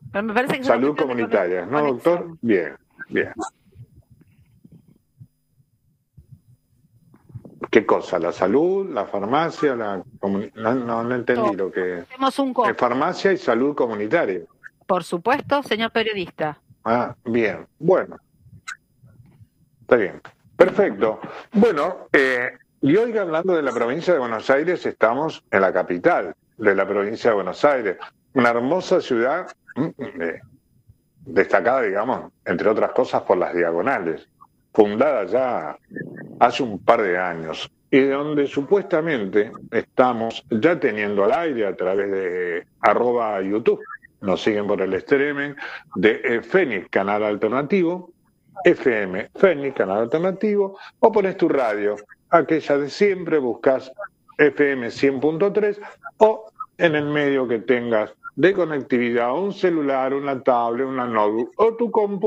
Pero me parece que es una Salud cuestión de comunitaria, ¿no, doctor? conexión. Bien, bien. ¿Qué cosa? ¿La salud, la farmacia, no entendí lo que Hacemos un es farmacia y salud comunitaria. por supuesto, señor periodista. Ah, bien. Bueno, está bien. Perfecto. Bueno, y hoy hablando de la provincia de Buenos Aires, estamos en la capital de la provincia de Buenos Aires, una hermosa ciudad destacada, digamos, entre otras cosas, por las diagonales, fundada ya hace un par de años, y donde supuestamente estamos ya teniendo al aire a través de @YouTube, nos siguen por el streaming de Fénix, canal alternativo, FM Fénix, canal alternativo, o pones tu radio, aquella de siempre, buscas FM 100.3 o en el medio que tengas de conectividad, un celular, una tablet, una notebook o tu compu